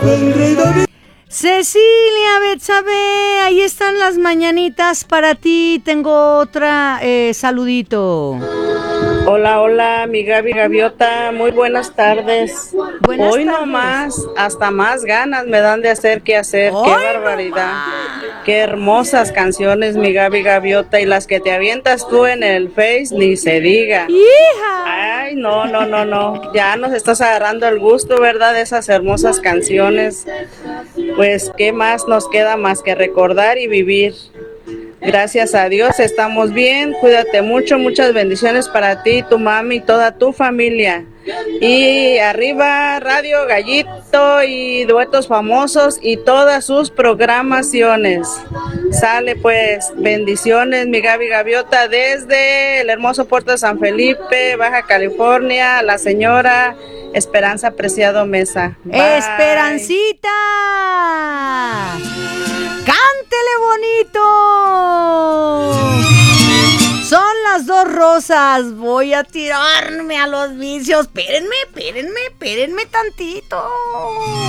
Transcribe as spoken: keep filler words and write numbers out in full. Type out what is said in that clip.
Cecilia Betsabe, ahí están las mañanitas para ti. Tengo otra eh, saludito. Hola, hola, mi Gaby Gaviota, muy buenas tardes. Buenas Hoy tardes. nomás, hasta más ganas me dan de hacer que hacer, qué barbaridad. Qué hermosas canciones, mi Gaby Gaviota, y las que te avientas tú en el Face, ni se diga. ¡Hija! Ay, no, no, no, no, ya nos estás agarrando el gusto, ¿verdad? De esas hermosas canciones. Pues, ¿qué más nos queda más que recordar y vivir? Gracias a Dios estamos bien, cuídate mucho, muchas bendiciones para ti, tu mami y toda tu familia. Y arriba Radio Gallito y Duetos Famosos y todas sus programaciones. Sale pues, bendiciones mi Gaby Gaviota desde el hermoso puerto de San Felipe, Baja California, la señora Esperanza Preciado Mesa. Bye. ¡Esperancita! ¡Cántele bonito! Son las dos rosas. Voy a tirarme a los vicios. Espérenme, espérenme, espérenme tantito.